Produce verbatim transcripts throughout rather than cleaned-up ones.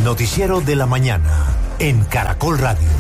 noticiero de la mañana en Caracol Radio.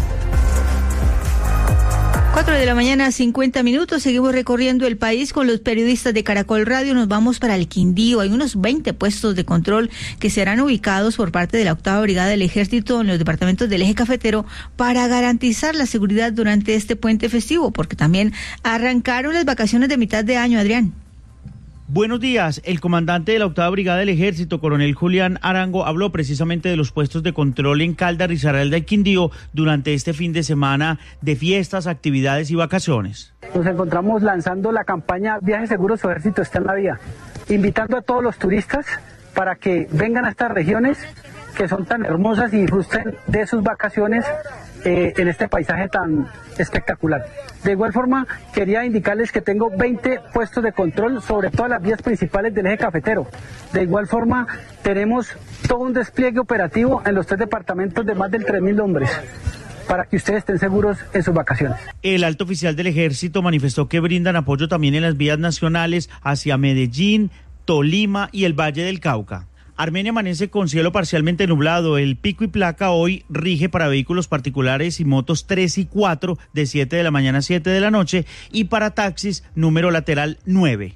Cuatro de la mañana, cincuenta minutos. Seguimos recorriendo el país con los periodistas de Caracol Radio. Nos vamos para el Quindío. Hay unos veinte puestos de control que serán ubicados por parte de la octava Brigada del Ejército en los departamentos del Eje Cafetero para garantizar la seguridad durante este puente festivo, porque también arrancaron las vacaciones de mitad de año, Adrián. Buenos días. El comandante de la octava Brigada del Ejército, coronel Julián Arango, habló precisamente de los puestos de control en Calda, Risaralda y Quindío durante este fin de semana de fiestas, actividades y vacaciones. Nos encontramos lanzando la campaña Viajes Seguros, su ejército está en la vía, invitando a todos los turistas para que vengan a estas regiones que son tan hermosas y disfruten de sus vacaciones eh, en este paisaje tan espectacular. De igual forma, quería indicarles que tengo veinte puestos de control sobre todas las vías principales del Eje Cafetero. De igual forma, tenemos todo un despliegue operativo en los tres departamentos de más de tres mil hombres, para que ustedes estén seguros en sus vacaciones. El alto oficial del Ejército manifestó que brindan apoyo también en las vías nacionales hacia Medellín, Tolima y el Valle del Cauca. Armenia amanece con cielo parcialmente nublado. El pico y placa hoy rige para vehículos particulares y motos tres y cuatro de siete de la mañana a siete de la noche y para taxis número lateral nueve.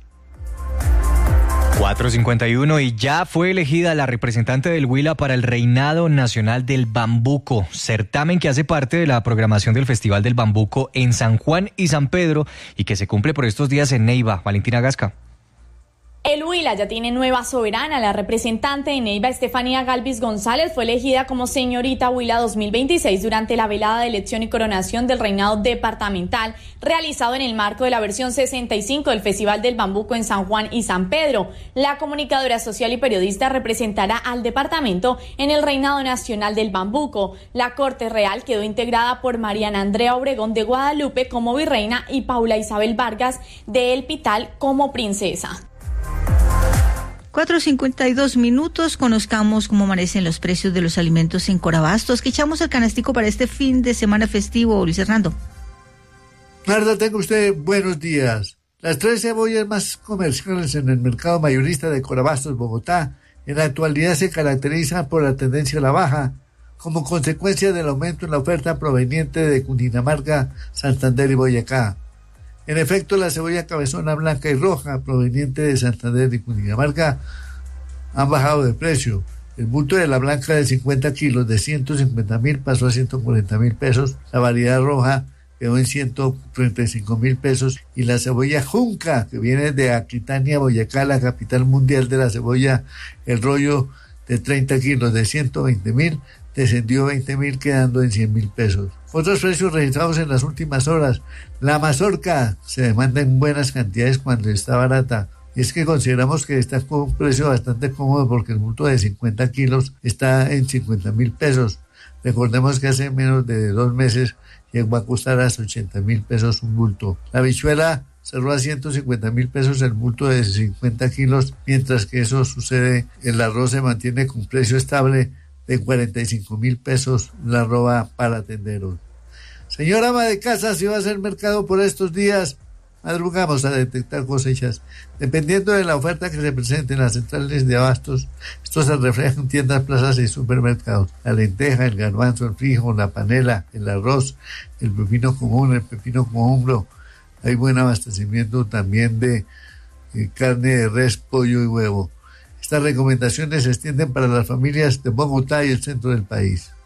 cuatro cincuenta y uno y ya fue elegida la representante del Huila para el Reinado Nacional del Bambuco, certamen que hace parte de la programación del Festival del Bambuco en San Juan y San Pedro y que se cumple por estos días en Neiva. Valentina Gasca. El Huila ya tiene nueva soberana. La representante de Neiva, Estefanía Galvis González, fue elegida como señorita Huila dos mil veintiséis durante la velada de elección y coronación del reinado departamental realizado en el marco de la versión sesenta y cinco del Festival del Bambuco en San Juan y San Pedro. La comunicadora social y periodista representará al departamento en el reinado nacional del Bambuco. La corte real quedó integrada por Mariana Andrea Obregón de Guadalupe como virreina y Paula Isabel Vargas de El Pital como princesa. cuatro cincuenta y dos minutos, conozcamos cómo amanecen los precios de los alimentos en Corabastos, que echamos el canastico para este fin de semana festivo, Luis Hernando. Narda, tenga usted buenos días. Las tres cebollas más comerciales en el mercado mayorista de Corabastos, Bogotá, en la actualidad se caracterizan por la tendencia a la baja, como consecuencia del aumento en la oferta proveniente de Cundinamarca, Santander y Boyacá. En efecto, la cebolla cabezona blanca y roja proveniente de Santander y Cundinamarca han bajado de precio. El bulto de la blanca de cincuenta kilos de ciento cincuenta mil pasó a ciento cuarenta mil pesos. La variedad roja quedó en ciento treinta y cinco mil pesos. Y la cebolla junca, que viene de Aquitania, Boyacá, la capital mundial de la cebolla, el rollo de treinta kilos de ciento veinte mil, descendió veinte mil, quedando en cien mil pesos. Otros precios registrados en las últimas horas. La mazorca se demanda en buenas cantidades cuando está barata. Y es que consideramos que está con un precio bastante cómodo porque el bulto de cincuenta kilos está en cincuenta mil pesos. Recordemos que hace menos de dos meses llegó a costar hasta ochenta mil pesos un bulto. La habichuela cerró a ciento cincuenta mil pesos el bulto de cincuenta kilos, mientras que eso sucede, el arroz se mantiene con precio estable de cuarenta y cinco mil pesos la arroba para tenderos. Señora ama de casa, si va a hacer mercado por estos días, madrugamos a detectar cosechas. Dependiendo de la oferta que se presente en las centrales de abastos, esto se refleja en tiendas, plazas y supermercados. La lenteja, el garbanzo, el frijol, la panela, el arroz, el pepino común, el pepino con hombro. Hay buen abastecimiento también de eh, carne de res, pollo y huevo. Estas recomendaciones se extienden para las familias de Bogotá y el centro del país.